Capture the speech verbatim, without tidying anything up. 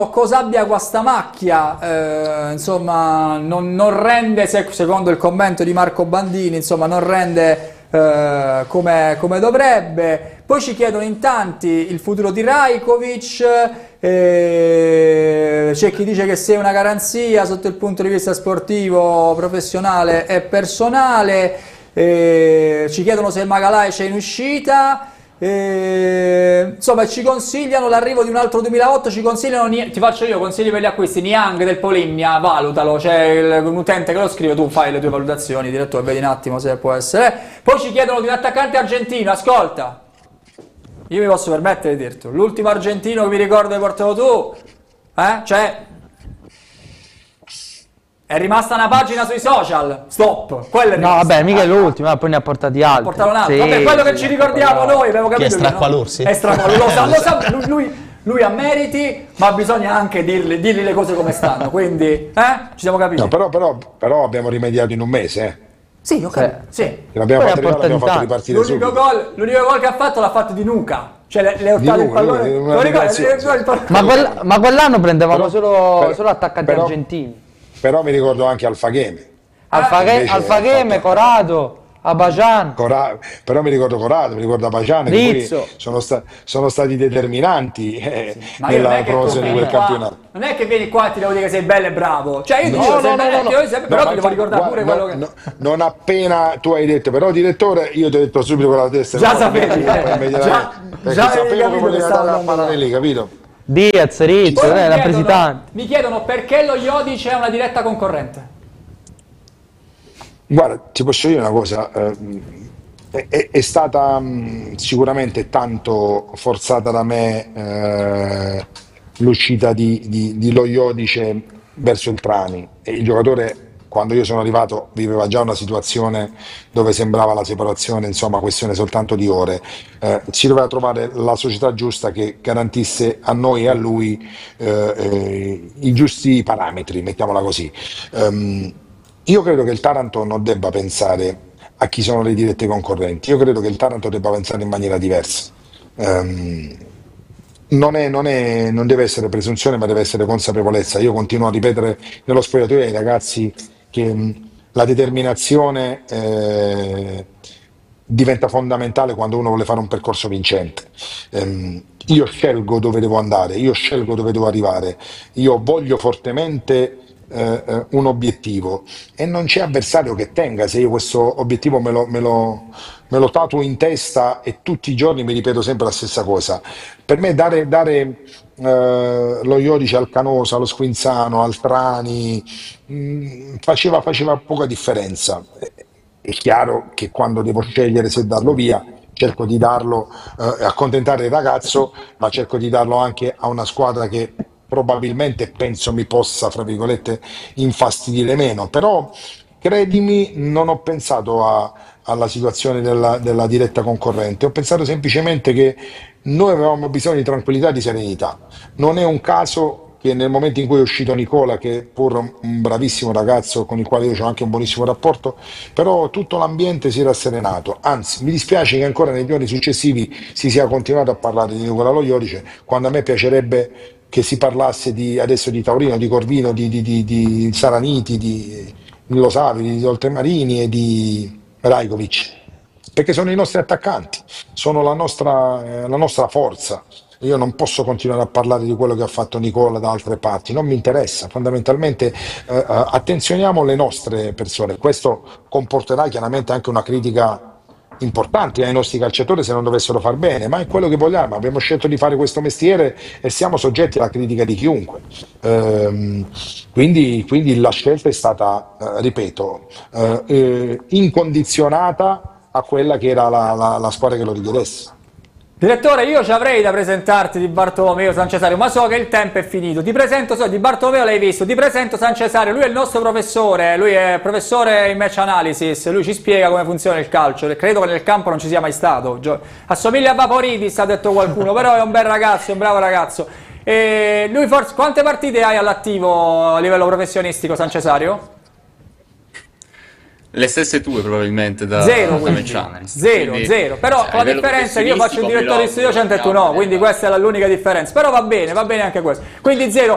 cosa abbia questa macchia, eh, insomma, non, non rende, secondo il commento di Marco Bandini, insomma, non rende eh, come, come dovrebbe. Poi ci chiedono in tanti il futuro di Rajkovic, eh, c'è chi dice che sia una garanzia sotto il punto di vista sportivo, professionale e personale, eh, ci chiedono se il Magalhaes è in uscita. E, insomma, ci consigliano l'arrivo di un altro duemilaotto, ci consigliano, ti faccio io consigli per gli acquisti, Niang del Poligna, valutalo, c'è un utente che lo scrive, tu fai le tue valutazioni, direttore, vedi un attimo se può essere. Poi ci chiedono di un attaccante argentino, ascolta, io mi posso permettere di dirti, l'ultimo argentino che mi ricordo che portato tu, eh, cioè... È rimasta una pagina sui social, stop, quello è no vabbè, mica è l'ultimo, ma poi ne ha portati altri. Portano un altro, sì, vabbè, quello che sì, ci ricordiamo noi, abbiamo capito. Chi è Stracqualorsi? No? È Stracqualorsi, lo sa, lo sa, lui, lui, lui ha meriti, ma bisogna anche dirgli, dirgli le cose come stanno, quindi, eh, ci siamo capiti. No, però, però, però abbiamo rimediato in un mese, eh. Sì, ok, sì. sì. L'abbiamo fatto, l'abbiamo fatto ripartire l'unico subito. Gol, l'unico gol che ha fatto l'ha fatto di Nuca. Cioè le, le ottate il pallone, lui, lo ricordi, le, le, il pallone. Ma, quel, ma quell'anno prendevamo però, solo, però, solo attaccanti però, argentini. Però mi ricordo anche Alfagheme. Alfaghe, Ah, Alfagheme, Corrado, Abadjan. Cora, però mi ricordo Corrado, mi ricordo Abadjan, che poi sono, sta, sono stati determinanti eh, ma nella promozione di quel qua, campionato. Non è che vieni qua e ti devo dire che sei bello e bravo, cioè io ti no, dico no, sei no, bello, no, no, sempre, no, però no, ti devo ricordare pure guarda, quello no, che... no, non appena tu hai detto però direttore, io ti ho detto subito con la testa. Già no, sapevi, eh, già, perché già sapevo che volevi andare a parlare lì, capito? Diaz, Rizzo, eh, rappresentante. Mi chiedono perché lo Jodic è una diretta concorrente. Guarda, ti posso dire una cosa, eh, è, è stata mh, sicuramente tanto forzata da me eh, l'uscita di, di, di Lo Jodic verso il Trani, e il giocatore quando io sono arrivato viveva già una situazione dove sembrava la separazione, insomma questione soltanto di ore, eh, si doveva trovare la società giusta che garantisse a noi e a lui eh, eh, i giusti parametri, mettiamola così. Um, Io credo che il Taranto non debba pensare a chi sono le dirette concorrenti, io credo che il Taranto debba pensare in maniera diversa. Ehm, non è- non è- non deve essere presunzione, ma deve essere consapevolezza. Io continuo a ripetere nello spogliatoio ai ragazzi che mh, la determinazione eh, diventa fondamentale quando uno vuole fare un percorso vincente. Ehm, io scelgo dove devo andare, io scelgo dove devo arrivare, io voglio fortemente eh, eh, un obiettivo e non c'è avversario che tenga se io questo obiettivo me lo, me lo- me lo tatuo in testa e tutti i giorni mi ripeto sempre la stessa cosa. Per me dare, dare eh, lo Iodice al Canosa, allo Squinzano, al Trani, mh, faceva, faceva poca differenza. È chiaro che quando devo scegliere se darlo via, cerco di darlo eh, accontentare il ragazzo, ma cerco di darlo anche a una squadra che probabilmente penso mi possa, fra virgolette, infastidire meno. Però credimi, non ho pensato a- alla situazione della, della diretta concorrente, ho pensato semplicemente che noi avevamo bisogno di tranquillità e di serenità. Non è un caso che nel momento in cui è uscito Nicola, che è pur un bravissimo ragazzo con il quale io ho anche un buonissimo rapporto, però tutto l'ambiente si era serenato. Anzi, mi dispiace che ancora nei giorni successivi si sia continuato a parlare di Nicola Lo Iodice, quando a me piacerebbe che si parlasse di, adesso di Taurino, di Corvino, di, di, di, di Saraniti, di, di Lo Savio, di Oltremarini e di Rajkovic, perché sono i nostri attaccanti, sono la nostra, eh, la nostra forza. Io non posso continuare a parlare di quello che ha fatto Nicola da altre parti, non mi interessa. Fondamentalmente eh, eh, attenzioniamo le nostre persone. Questo comporterà chiaramente anche una critica importante ai nostri calciatori se non dovessero far bene, ma è quello che vogliamo. Abbiamo scelto di fare questo mestiere e siamo soggetti alla critica di chiunque. Ehm, quindi, quindi la scelta è stata, eh, ripeto, eh, eh, incondizionata a quella che era la, la- la squadra che lo richiedesse. Direttore, io ci avrei da presentarti Di Bartolomeo San Cesario, ma so che il tempo è finito. Ti presento, so, Di Bartolomeo l'hai visto, ti presento San Cesario, lui è il nostro professore, lui è professore in match analysis, lui ci spiega come funziona il calcio, credo che nel campo non ci sia mai stato. Gio- Assomiglia a Vaporidis, ha detto qualcuno, però è un bel ragazzo, è un bravo ragazzo. E lui forse, quante partite hai all'attivo a livello professionistico, San Cesario? Le stesse tue probabilmente da, Zero, da quindi. match analyst. Zero, Quindi, zero. Però cioè, a con la livello differenza che io faccio il professionistico direttore di studio mi cento e tu laurio, no, quindi questa è l'unica differenza. Però va bene, va bene anche questo. Quindi zero.